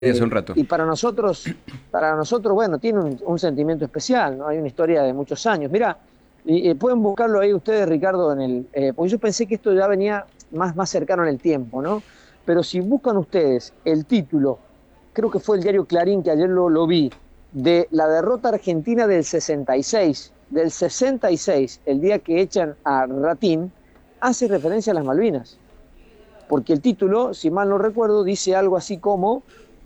hace un rato. Y para nosotros, bueno, tiene un sentimiento especial, ¿no? Hay una historia de muchos años. Mirá, pueden buscarlo ahí ustedes, Ricardo, porque yo pensé que esto ya venía más cercano en el tiempo, ¿no? Pero si buscan ustedes el título, creo que fue el diario Clarín, que ayer lo vi, de la derrota argentina del 66, el día que echan a Ratín, hace referencia a las Malvinas. Porque el título, si mal no recuerdo, dice algo así como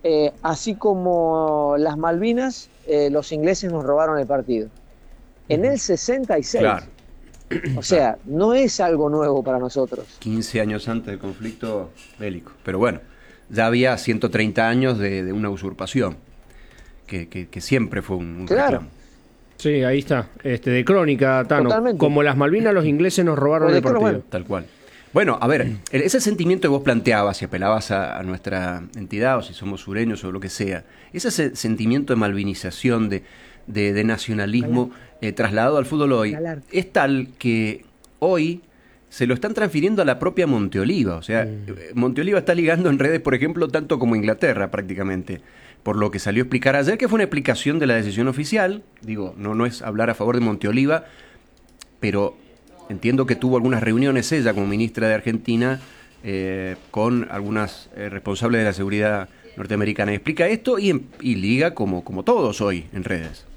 las Malvinas, los ingleses nos robaron el partido. En el 66. Claro. O sea, no es algo nuevo para nosotros. 15 años antes del conflicto bélico. Pero bueno, ya había 130 años de una usurpación, que siempre fue un reclamo. Sí, ahí está. De crónica, Tano. Totalmente. Como las Malvinas, los ingleses nos robaron el partido. Bueno. Tal cual. Bueno, a ver, ese sentimiento que vos planteabas, si apelabas a nuestra entidad, o si somos sureños o lo que sea, ese sentimiento de malvinización, de nacionalismo trasladado al fútbol hoy, es tal que hoy se lo están transfiriendo a la propia Monteoliva. O sea, Monteoliva está ligando en redes, por ejemplo, tanto como Inglaterra prácticamente, por lo que salió a explicar ayer, que fue una explicación de la decisión oficial. Digo, no es hablar a favor de Monteoliva, pero entiendo que tuvo algunas reuniones ella como ministra de Argentina con algunas responsables de la seguridad norteamericana. Explica esto y liga como todos hoy en redes.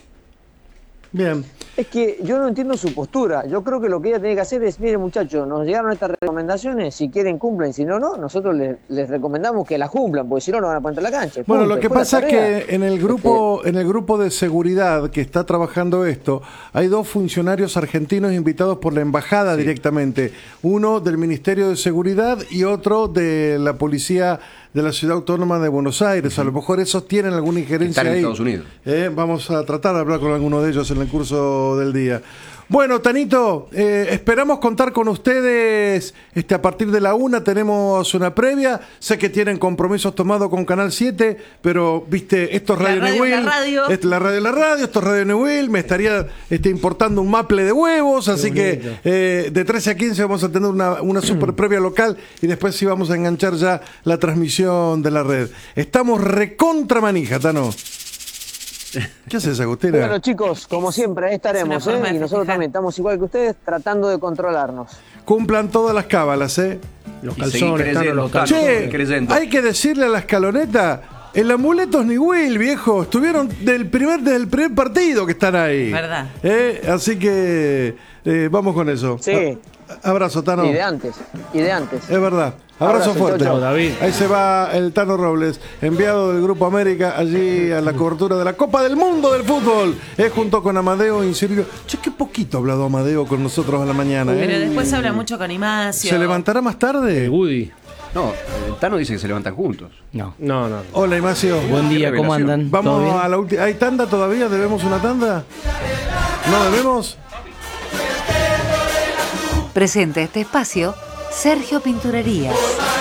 Bien. Es que yo no entiendo su postura. Yo creo que lo que ella tiene que hacer es, mire muchachos, nos llegaron estas recomendaciones, si quieren cumplen, si no, nosotros les recomendamos que las cumplan, porque si no, no van a poner la cancha. Bueno, lo que pasa es que en el grupo de seguridad que está trabajando esto, hay dos funcionarios argentinos invitados por la embajada directamente. Uno del Ministerio de Seguridad y otro de la Policía de la Ciudad Autónoma de Buenos Aires. A lo mejor esos tienen alguna injerencia ahí. Están en Estados Unidos. Vamos a tratar de hablar con alguno de ellos en el curso del día. Bueno, Tanito, esperamos contar con ustedes a partir de la 1. Tenemos una previa. Sé que tienen compromisos tomados con Canal 7, pero, viste, esto es Radio Neuwill. Es la radio, esto es Radio Neuwill. Me estaría importando un maple de huevos, así que de 13 a 15 vamos a tener una super previa local y después sí vamos a enganchar ya la transmisión de la red. Estamos recontra manija, Tano. ¿Qué haces, Agustina? Bueno, chicos, como siempre, ahí estaremos, y nosotros también estamos igual que ustedes, tratando de controlarnos. Cumplan todas las cábalas, Los calzones, Che, hay que decirle a la escaloneta, el amuleto es Neuwill, viejo. Estuvieron desde el primer partido que están ahí. ¿Verdad? Así que vamos con eso. Sí. Abrazo, Tano. Y de antes. Es verdad. Abrazo fuerte. Chau, David. Ahí se va el Tano Robles, enviado del Grupo América, allí a la cobertura de la Copa del Mundo del Fútbol, junto con Amadeo Incirio. Che, qué poquito ha hablado Amadeo con nosotros a la mañana. Pero después habla mucho con Imacio. ¿Se levantará más tarde? Woody. No, el Tano dice que se levantan juntos. No. Hola, Imacio. Buen día, ¿cómo andan? Vamos a la última. ¿Hay tanda todavía? ¿Debemos una tanda? ¿No debemos? Presenta este espacio Sergio Pinturerías.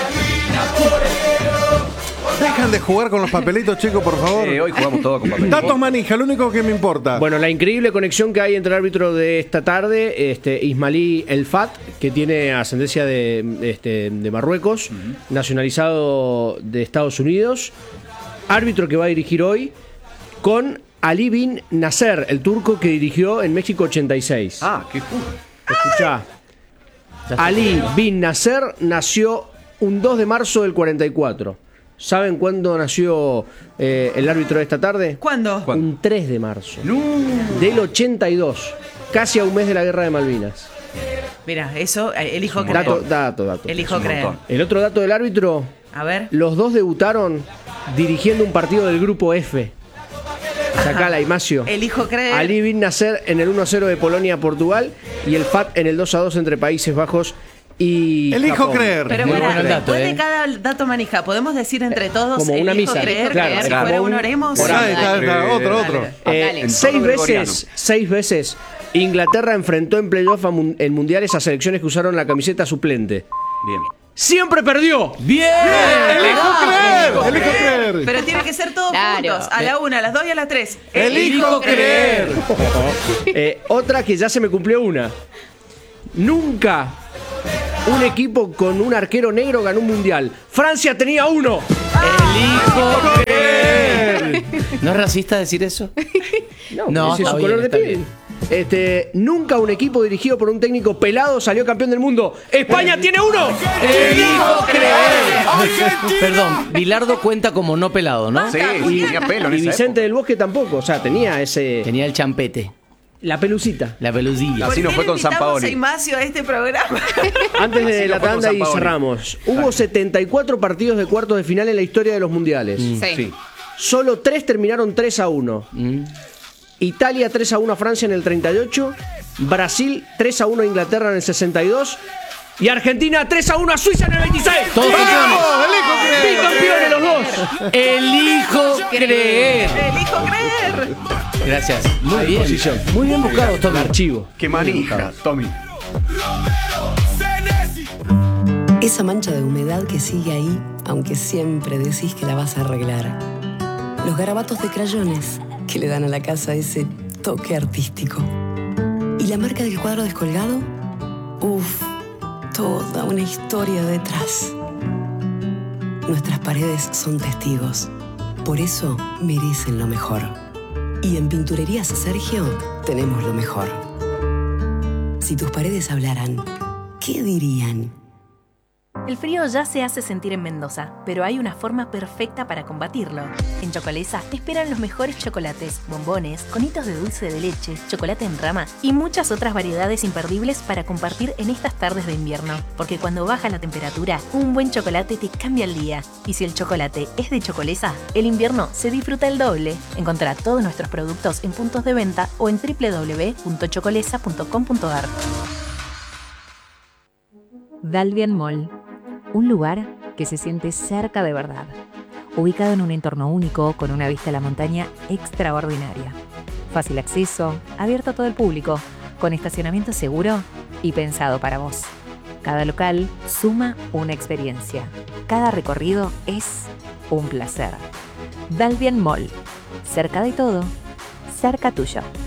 Dejan de jugar con los papelitos, chicos, por favor. Hoy jugamos todo con papelitos. Datos manija, lo único que me importa. Bueno, la increíble conexión que hay entre el árbitro de esta tarde, Ismailí El Fat, que tiene ascendencia de Marruecos, nacionalizado de Estados Unidos, árbitro que va a dirigir hoy, con Ali bin Nasser, el turco que dirigió en México 86. Qué cool. Escuchá. Ali bin Nasser nació un 2 de marzo del 44. ¿Saben cuándo nació el árbitro de esta tarde? ¿Cuándo? Un 3 de marzo. ¡No! Del 82. Casi a un mes de la Guerra de Malvinas. Mira, eso elijo creer. Dato. Elijo creer. El otro dato del árbitro. A ver. Los dos debutaron dirigiendo un partido del grupo F. Sacala, Imacio. Elijo creer. Ali bin Nasser en el 1-0 de Polonia-Portugal y el FAT en el 2-2 entre Países Bajos y Elijo Japón. Creer. Pero bueno, después de cada dato manija, ¿podemos decir entre todos como una misa? Creer, claro, si fuera uno oremos? Otro. 6 veces Inglaterra enfrentó en playoff en mundiales a selecciones que usaron la camiseta suplente. Bien. ¡Siempre perdió! ¡Bien! ¡Elijo creer! Pero tiene que ser todos juntos. A la 1, a las 2 y a las 3. ¡Elijo creer! Otra que ya se me cumplió una. Nunca un equipo con un arquero negro ganó un mundial. Francia tenía uno. Elijo creer. ¿No es racista decir eso? No, ese es su color de piel. Nunca un equipo dirigido por un técnico pelado salió campeón del mundo. ¡España tiene uno! ¡Elijo creer! Perdón, Bilardo cuenta como no pelado, ¿no? Sí, tenía pelo en Y esa Vicente del Bosque tampoco. O sea, tenía ese. Tenía el champete, La pelucita. la pelusilla. Así nos fue con Sampaoli. A Ignacio a este programa. Antes de Así la lo fue con tanda y Sampaoli. cerramos. Hubo 74 partidos de cuartos de final en la historia de los mundiales. Sí. Solo 3 terminaron 3-1. Italia 3-1 a Francia en el 38, Brasil 3-1 a Inglaterra en el 62 y Argentina 3-1 a Suiza en el 26. Todos campeones. ¡Bicampeones los dos! Elijo creer. Elijo creer. Gracias. Muy bien. Posición. Muy bien buscado, Tommy. Archivo. Qué manija, Tommy. Esa mancha de humedad que sigue ahí, aunque siempre decís que la vas a arreglar. Los garabatos de crayones que le dan a la casa ese toque artístico. ¿Y la marca del cuadro descolgado? Uf, toda una historia detrás. Nuestras paredes son testigos. Por eso merecen lo mejor. Y en Pinturerías Sergio tenemos lo mejor. Si tus paredes hablaran, ¿qué dirían? El frío ya se hace sentir en Mendoza, pero hay una forma perfecta para combatirlo. En Chocolesa te esperan los mejores chocolates, bombones, conitos de dulce de leche, chocolate en rama y muchas otras variedades imperdibles para compartir en estas tardes de invierno. Porque cuando baja la temperatura, un buen chocolate te cambia el día. Y si el chocolate es de Chocolesa, el invierno se disfruta el doble. Encontrá todos nuestros productos en puntos de venta o en www.chocolesa.com.ar. Dalvian Mall, un lugar que se siente cerca de verdad, ubicado en un entorno único con una vista a la montaña extraordinaria. Fácil acceso, abierto a todo el público, con estacionamiento seguro y pensado para vos. Cada local suma una experiencia. Cada recorrido es un placer. Dalvian Mall, cerca de todo, cerca tuyo.